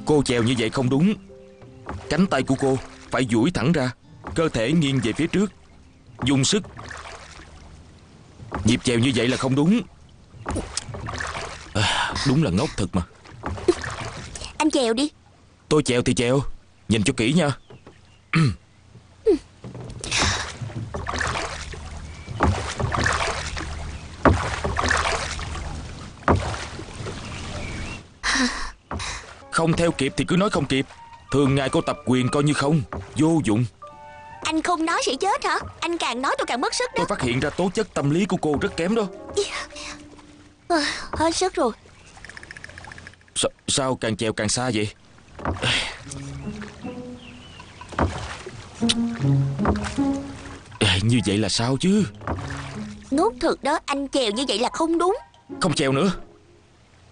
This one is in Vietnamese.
Cô chèo như vậy không đúng. Cánh tay của cô phải duỗi thẳng ra, cơ thể nghiêng về phía trước, dùng sức. Nhịp chèo như vậy là không đúng. Đúng là ngốc thật mà. Anh chèo đi. Tôi chèo thì chèo, nhìn cho kỹ nha. Không theo kịp thì cứ nói không kịp. Thường ngày cô tập quyền coi như không, vô dụng. Anh không nói sẽ chết hả? Anh càng nói tôi càng mất sức đó. Tôi phát hiện ra tố chất tâm lý của cô rất kém đó. Hết sức rồi. Sao càng chèo càng xa vậy? Như vậy là sao chứ? Ngốc thật đó, anh chèo như vậy là không đúng. Không chèo nữa.